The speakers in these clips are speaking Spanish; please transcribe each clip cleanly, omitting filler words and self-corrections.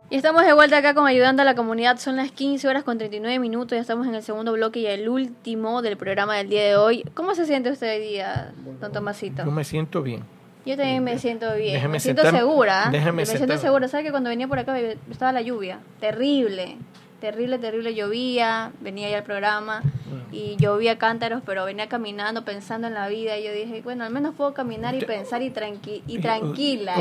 Y estamos de vuelta acá con Ayudando a la Comunidad. Son las 15:39. Ya estamos en el segundo bloque y el último del programa del día de hoy. ¿Cómo se siente usted hoy día, don Tomasito? Yo me siento bien. Yo también me siento bien. Déjeme me siento sentar, segura. déjeme Me siento sentar. segura. ¿Sabes que cuando venía por acá estaba la lluvia? Terrible. Terrible. Llovía. Venía ya al programa y llovía cántaros, pero venía caminando pensando en la vida. Y yo dije, bueno, al menos puedo caminar y pensar y tranquila.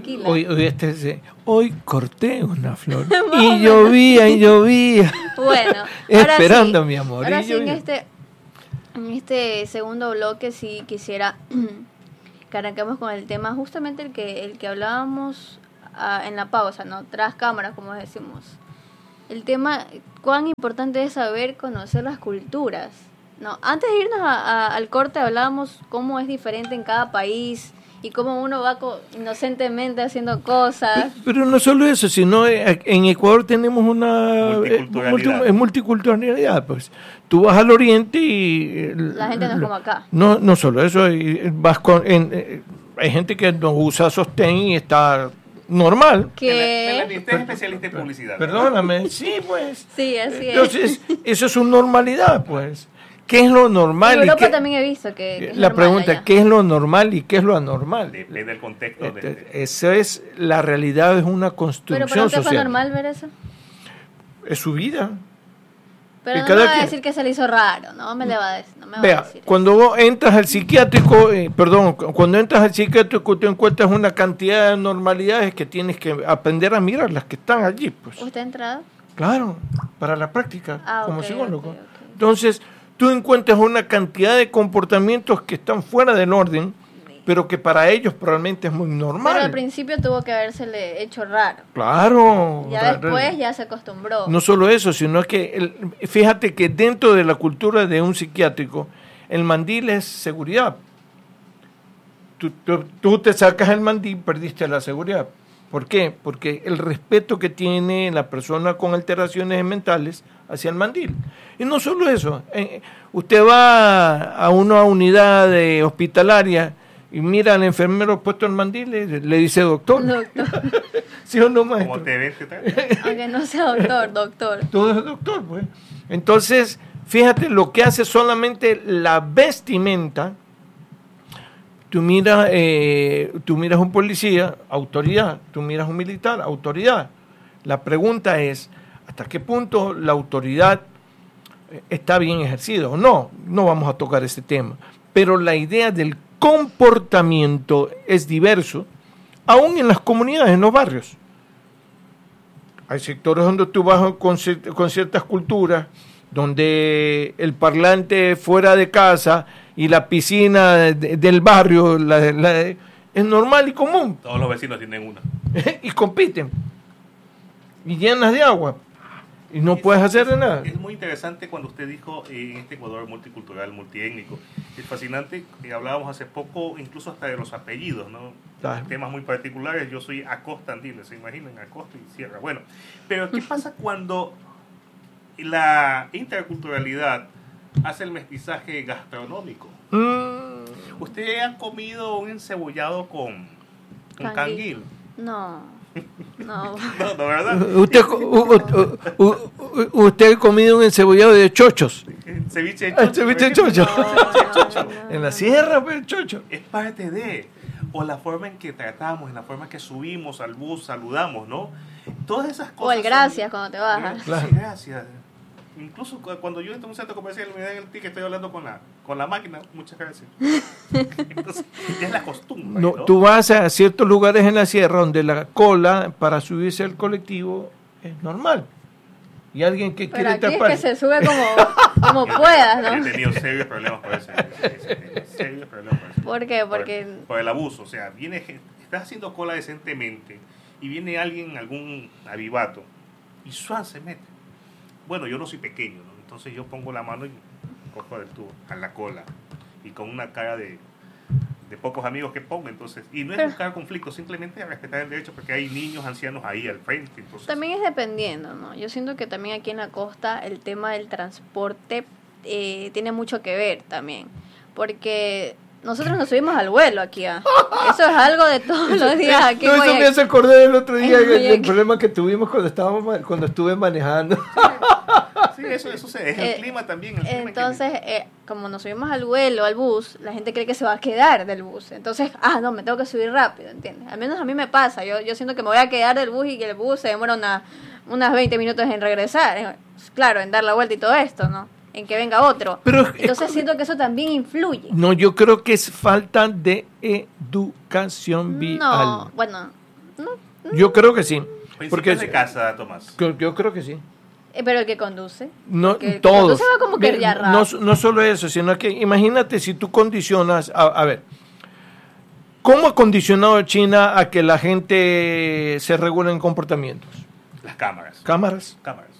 Hoy corté una flor y llovía. Bueno, esperando, mi amor. Ahora sí, en este segundo bloque sí quisiera que arranquemos con el tema justamente el que hablábamos en la pausa, ¿no? Tras cámaras, como decimos. El tema, cuán importante es saber conocer las culturas, ¿no? Antes de irnos al corte hablábamos cómo es diferente en cada país y cómo uno va inocentemente haciendo cosas. Pero no solo eso, sino en Ecuador tenemos una multiculturalidad. Pues tú vas al oriente y la gente no es como acá. No solo eso, hay gente que no usa sostén y está normal. Melanie, usted es especialista en publicidad. Perdóname, sí, pues. Sí, así es. Entonces, eso es su normalidad, pues. ¿Qué es lo normal? En Europa también he visto que es la pregunta, allá. ¿qué es lo normal y qué es lo anormal? Depende del contexto. Esa es la realidad, es una construcción ¿Pero para usted social. fue normal ver eso? Es su vida. Pero no me va a decir que se le hizo raro, no me le va a decir. Vea, cuando vos entras al psiquiátrico, cuando entras al psiquiátrico te encuentras una cantidad de normalidades que tienes que aprender a mirar, las que están allí. Pues. ¿Usted ha entrado? Claro, para la práctica, como psicólogo. Okay. Entonces, tú encuentras una cantidad de comportamientos que están fuera del orden, pero que para ellos probablemente es muy normal. Pero al principio tuvo que habérsele hecho raro. Claro. Ya después ya se acostumbró. No solo eso, sino que fíjate que dentro de la cultura de un psiquiátrico, el mandil es seguridad. Tú te sacas el mandil, perdiste la seguridad. ¿Por qué? Porque el respeto que tiene la persona con alteraciones mentales hacia el mandil. Y no solo eso, usted va a una unidad hospitalaria y mira al enfermero puesto el mandil, le dice doctor. ¿Sí o no, maestro? ¿Cómo te ves? ¿Qué tal? Aunque no sea doctor. Todo es doctor, pues. Entonces, fíjate lo que hace solamente la vestimenta. Tú miras un policía, autoridad. Tú miras un militar, autoridad. La pregunta es, ¿hasta qué punto la autoridad está bien ejercida o no? No vamos a tocar ese tema. Pero la idea del comportamiento es diverso, aún en las comunidades, en los barrios. Hay sectores donde tú vas con ciertas culturas, donde el parlante fuera de casa y la piscina del barrio es normal y común. Todos los vecinos tienen una. Y compiten. Y llenas de agua. Y no puedes hacer nada. Es muy interesante cuando usted dijo en este Ecuador multicultural, multiétnico. Es fascinante. Hablábamos hace poco incluso hasta de los apellidos, ¿no? Claro. Temas muy particulares. Yo soy Acosta Andino, ¿se imaginan? Acosta y Sierra. Bueno, pero ¿qué pasa cuando la interculturalidad hace el mestizaje gastronómico? ¿Usted ha comido un encebollado con canguil? No. No, ¿verdad? ¿Usted ha comido un encebollado de chochos? Ceviche de chocho. Ceviche de chocho. No. En la sierra, pues, el chocho. Es parte de, o la forma en que tratamos, en la forma en que subimos al bus, saludamos, ¿no? Todas esas cosas. O el gracias cuando te bajas. Claro. Sí, gracias. Incluso cuando yo entro a un centro comercial y me dan el ticket, estoy hablando con la máquina. Muchas gracias. Entonces, ya es la costumbre. No, tú vas a ciertos lugares en la sierra donde la cola para subirse al colectivo es normal. Y alguien que pero quiere aquí tapar. es que se sube como puedas, ¿no? He tenido serios problemas por eso. Serios problemas por eso. ¿Por qué? Porque por el abuso. O sea, estás haciendo cola decentemente y viene alguien, algún avivato, y ¡suan! Se mete. Bueno, yo no soy pequeño, ¿no? Entonces yo pongo la mano y cojo del tubo a la cola y con una cara de pocos amigos que pongo, entonces, y no es buscar conflicto, simplemente respetar el derecho porque hay niños, ancianos ahí al frente. Entonces, también es dependiendo, ¿no? Yo siento que también aquí en la costa el tema del transporte tiene mucho que ver también, porque nosotros nos subimos al vuelo aquí. Eso es algo de todos los días aquí. No, eso me hace acordar el otro día el problema que tuvimos cuando estuve manejando. Sí, eso es el clima también. Entonces, como nos subimos al vuelo, al bus, la gente cree que se va a quedar del bus. Entonces, no, me tengo que subir rápido, ¿entiendes? Al menos a mí me pasa. Yo siento que me voy a quedar del bus y que el bus se demora unas 20 minutos en regresar. Claro, en dar la vuelta y todo esto, ¿no? En que venga otro. Pero, entonces siento que eso también influye. No, yo creo que es falta de educación vial. No, bueno. No. Yo creo que sí. Porque es de casa, Tomás. Yo creo que sí. Pero el que conduce. No, el todos. Que conduce va como que ya rápido. No solo eso, sino que imagínate si tú condicionas, a ver, ¿cómo ha condicionado China a que la gente se regule en comportamientos? Las cámaras. Cámaras.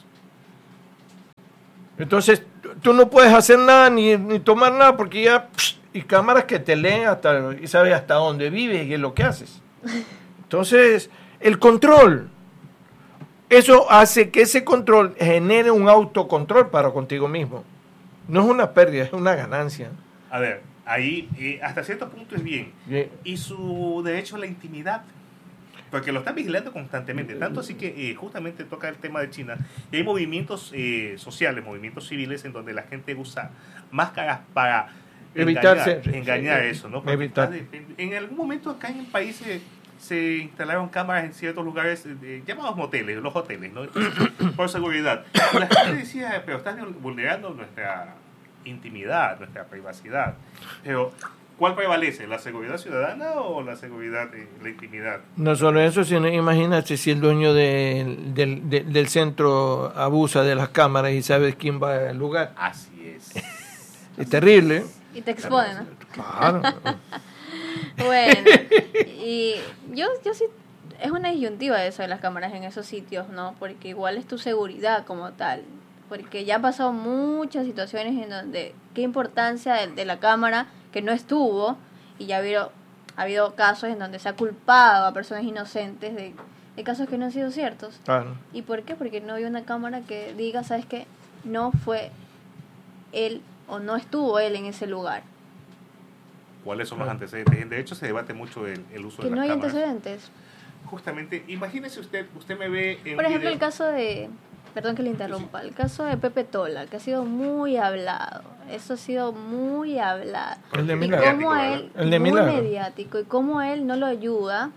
Entonces, tú no puedes hacer nada ni tomar nada porque ya... y cámaras que te leen y sabes hasta dónde vives y es lo que haces. Entonces, el control. Eso hace que ese control genere un autocontrol para contigo mismo. No es una pérdida, es una ganancia. A ver, ahí hasta cierto punto es bien. Y su derecho a la intimidad. Porque lo están vigilando constantemente. Tanto así que justamente toca el tema de China. Y hay movimientos sociales, movimientos civiles en donde la gente usa máscaras para engañar eso, ¿no? En algún momento acá en el país se instalaron cámaras en ciertos lugares llamados moteles, los hoteles, ¿no? Entonces, por seguridad. Y la gente decía, pero estás vulnerando nuestra intimidad, nuestra privacidad. Pero ¿cuál prevalece? ¿La seguridad ciudadana o la seguridad, la intimidad? No solo eso, sino imagínate si el dueño del centro abusa de las cámaras y sabes quién va al lugar. Así es. Es terrible. Y te exponen, ¿no? Claro. Bueno, y yo sí, es una disyuntiva eso de las cámaras en esos sitios, ¿no? Porque igual es tu seguridad como tal. Porque ya han pasado muchas situaciones en donde, qué importancia de la cámara que no estuvo, y ya ha habido casos en donde se ha culpado a personas inocentes de casos que no han sido ciertos. Claro. ¿Y por qué? Porque no había una cámara que diga, ¿sabes qué? No fue él o no estuvo él en ese lugar. ¿Cuáles son los antecedentes? De hecho, se debate mucho el uso de las cámaras. Que no hay antecedentes. Justamente, imagínese usted me ve en por ejemplo, video. el caso de... Perdón que le interrumpa. El caso de Pepe Tola, que ha sido muy hablado. Eso ha sido muy hablado. El de Milagro. Y cómo él, el de muy Milagro. mediático, y cómo él no lo ayuda.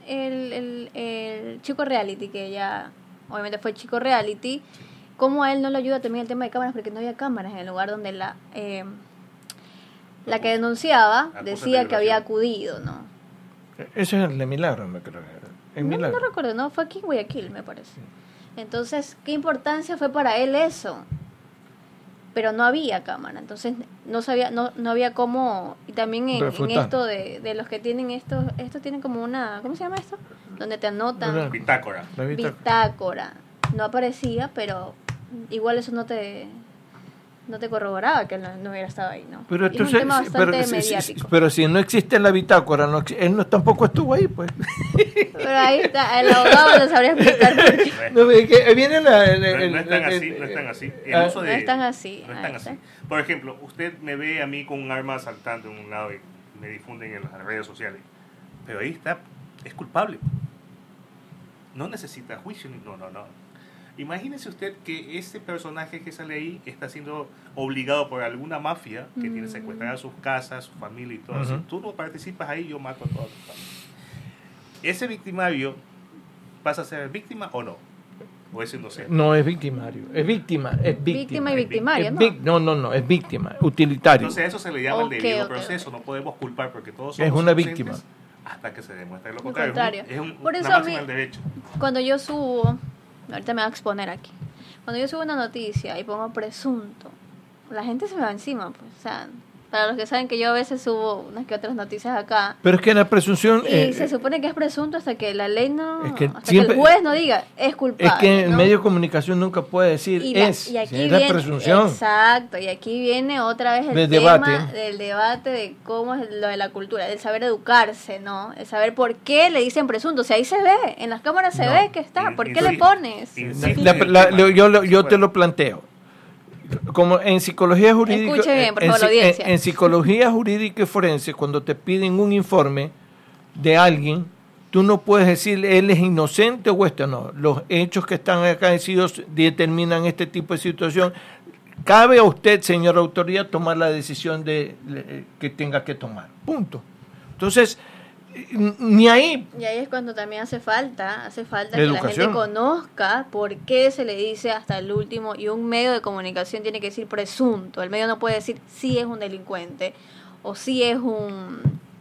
El chico reality, que ya obviamente fue chico reality, cómo a él no lo ayuda también el tema de cámaras, porque no había cámaras en el lugar donde la que denunciaba decía que había acudido, ¿no? Eso es el de Milagro, me creo. No recuerdo, no, fue aquí en Guayaquil, me parece. Entonces, ¿qué importancia fue para él eso? Pero no había cámara, entonces no había cómo. Y también en esto de los que tienen estos tienen como una, ¿cómo se llama esto? Donde te anotan. Bitácora. Bitácora. No aparecía, pero igual eso no te corroboraba que él no hubiera estado ahí, ¿no? Pero, es un tema bastante mediático. Pero si no existe la bitácora, él tampoco estuvo ahí, pues. Pero ahí está, el abogado lo sabría explicar por qué. No están así. El uso de, no están así. No están así. Por ejemplo, usted me ve a mí con un arma saltando en un lado y me difunden en las redes sociales. Pero ahí está, es culpable. No necesita juicio. No. Imagínese usted que ese personaje que sale ahí está siendo obligado por alguna mafia que tiene secuestradas sus casas, su familia y todo. Si tú no participas ahí, yo mato a toda tu familia. ¿Ese victimario pasa a ser víctima o no? ¿O es inocente? No es victimario, es víctima. Víctima y victimario, ¿no? Es víctima, utilitario. Entonces a eso se le llama el debido proceso. No podemos culpar porque todos somos es una víctima. Hasta que se demuestre lo contrario. Por eso una máxima del derecho. Cuando yo subo, ahorita me voy a exponer aquí, cuando yo subo una noticia y pongo presunto, la gente se me va encima, pues, o sea, para los que saben que yo a veces subo unas que otras noticias acá. Pero es que la presunción... Y se supone que es presunto hasta que la ley no... hasta que el juez no diga, es culpable. Es que el ¿no? medio de comunicación nunca puede decir y aquí es viene, la presunción. Exacto, y aquí viene otra vez el tema del debate de cómo es lo de la cultura, del saber educarse, ¿no? El saber por qué le dicen presunto. O sea, ahí se ve, en las cámaras se ve que está. ¿Por qué le pones? Yo te lo planteo. como en psicología jurídica, Escuche bien, por favor, la audiencia. en psicología jurídica y forense, cuando te piden un informe de alguien, tú no puedes decir él es inocente o esto, no. Los hechos que están acaecidos determinan este tipo de situación. Cabe a usted, señora autoridad, tomar la decisión que tenga que tomar. Punto. Entonces, ni ahí. Y ahí es cuando también hace falta La que educación. la gente conozca por qué se le dice hasta el último, y un medio de comunicación tiene que decir presunto. El medio no puede decir sí es un delincuente o sí es un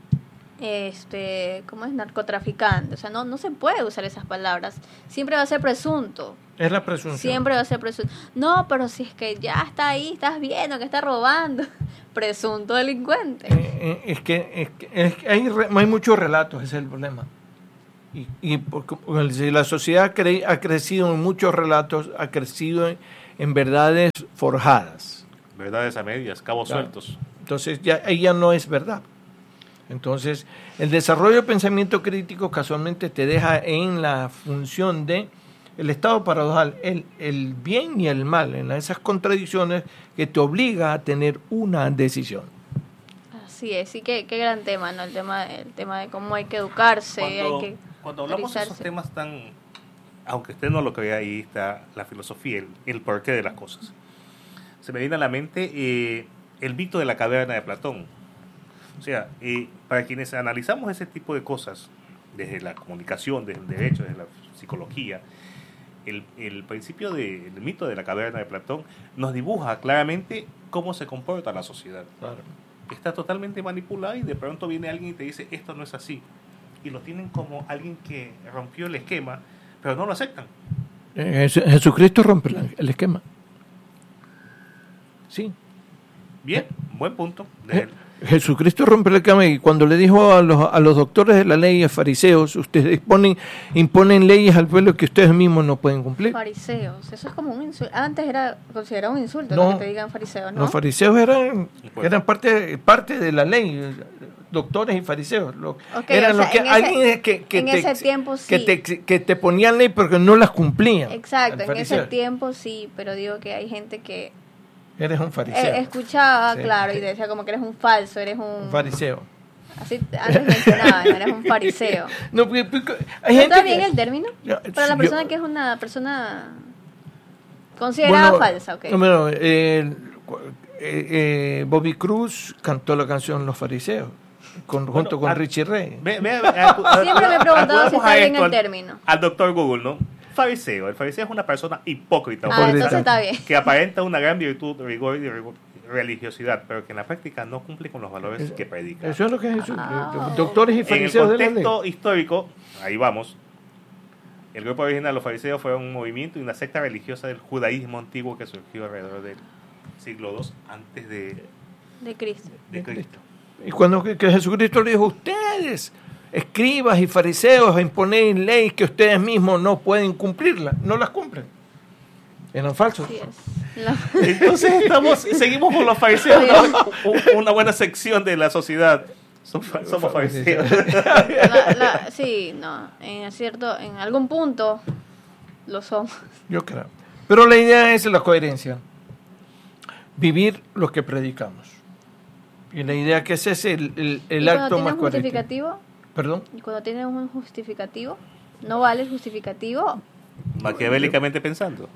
¿cómo es? Narcotraficante. O sea, no se puede usar esas palabras. Siempre va a ser presunto. Es la presunción. Siempre va a ser presunto. No, pero si es que ya está ahí, estás viendo que está robando. Presunto delincuente. Es que hay muchos relatos, ese es el problema. Y porque, si la sociedad ha crecido en muchos relatos, ha crecido en verdades forjadas. Verdades a medias, cabos Claro. sueltos. Entonces, ahí ya no es verdad. Entonces, el desarrollo del pensamiento crítico casualmente te deja en la función de el estado paradojal, el bien y el mal, en esas contradicciones que te obliga a tener una decisión. Así es, sí, qué gran tema, ¿no? El tema de cómo hay que educarse, hay que Cuando hablamos de esos autorizarse. temas tan, aunque usted no lo crea, ahí está la filosofía, el porqué de las cosas. Se me viene a la mente el mito de la caverna de Platón. O sea, para quienes analizamos ese tipo de cosas, desde la comunicación, desde el derecho, desde la psicología, el principio del mito de la caverna de Platón nos dibuja claramente cómo se comporta la sociedad. Claro. Está totalmente manipulada y de pronto viene alguien y te dice esto no es así. Y lo tienen como alguien que rompió el esquema, pero no lo aceptan. Jesucristo rompe el esquema. Sí. Bien, buen punto de él. Jesucristo rompe el esquema y cuando le dijo a los doctores de la ley y a fariseos, ustedes imponen leyes al pueblo que ustedes mismos no pueden cumplir. Fariseos, eso es como un insulto. Antes era considerado un insulto No. lo que te digan fariseos, ¿no? Los fariseos eran parte de la ley, doctores y fariseos. Eran o sea, los que en alguien en ese tiempo sí. que te ponían ley porque no las cumplían. Exacto, El en fariseo. ese tiempo sí, pero digo que hay gente que Eres un fariseo. escuchaba, Sí. claro, y decía como que eres un falso, eres Un un... fariseo. Así antes mencionaban, eres un fariseo. No, porque hay ¿Está gente bien que- el término? Ya, Para la yo- persona que es una persona considerada Bueno, falsa, ¿ok? Bueno, Bobby Cruz cantó la canción Los Fariseos junto con Richie Ray. Siempre me he preguntado si está bien el término. Al doctor Google, ¿no? Fariseo. El fariseo es una persona hipócrita. Ah, entonces está bien. Que aparenta una gran virtud, rigor y religiosidad, pero que en la práctica no cumple con los valores que predica. Eso es lo que es Jesús. Ah. Doctores y En el fariseos de la ley. contexto histórico, ahí vamos, el grupo original de los fariseos fue un movimiento y una secta religiosa del judaísmo antiguo que surgió alrededor del siglo II antes de Cristo. Cristo. Y cuando que Jesucristo le dijo, ustedes, escribas y fariseos, imponen leyes que ustedes mismos no pueden cumplirlas, no las cumplen. Eran falsos. Así es. Entonces seguimos con los fariseos, ¿no? Una buena sección de la sociedad. Somos fariseos. Sí, no, en algún punto lo somos. Yo creo. Pero la idea es la coherencia. Vivir lo que predicamos. Y la idea que ese es el ¿Y acto más cuando coherente. tienes un justificativo? ¿Perdón? ¿Y cuando tienes un justificativo? ¿No vale el justificativo? Maquiavélicamente pensando.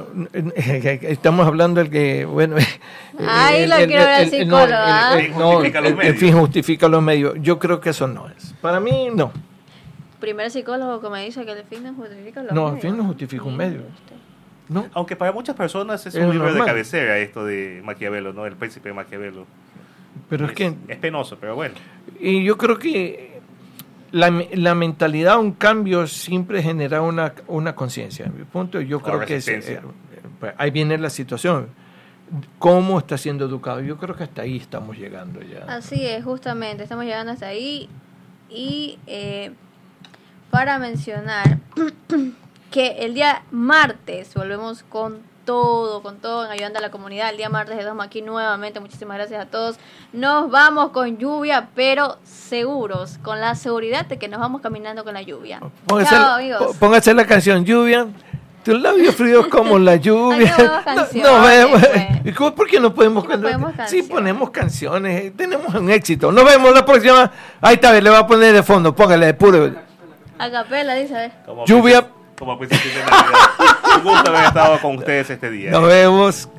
Estamos hablando del que, bueno... Ahí lo quiero ver el psicólogo, ¿ah? El fin justifica los medios. El fin justifica los medios. Yo creo que eso no es. Para mí, no. Primer psicólogo que me dice que el fin no justifica los No, medios. el fin no justifica un medio. No. Aunque para muchas personas es Es un libro de normal. cabecera esto de Maquiavelo, ¿no? El príncipe de Maquiavelo. Pero es que... Es penoso, pero bueno. Y yo creo que la mentalidad, un cambio, siempre genera una conciencia. En mi punto, yo creo que resistencia. pues, ahí viene la situación. ¿Cómo está siendo educado? Yo creo que hasta ahí estamos llegando ya. Así es, justamente, estamos llegando hasta ahí. Y para mencionar que el día martes volvemos con todo, en ayudando a la comunidad. El día martes estamos aquí nuevamente. Muchísimas gracias a todos. Nos vamos con lluvia, pero seguros, con la seguridad de que nos vamos caminando con la lluvia. Chao, amigos. Póngase la canción Lluvia. Tus labios fríos como la lluvia. Aquí no canciones, vemos. pues. ¿Y cómo? ¿Por qué no podemos ¿Por qué no cantar? podemos Sí, canciones? ponemos canciones. Tenemos un éxito. Nos vemos la próxima. Ahí está, le va a poner de fondo. Póngale de puro. A capela, dice, a ver. Como Lluvia. Como principio de Navidad. Un gusto haber estado con ustedes este día. Nos vemos.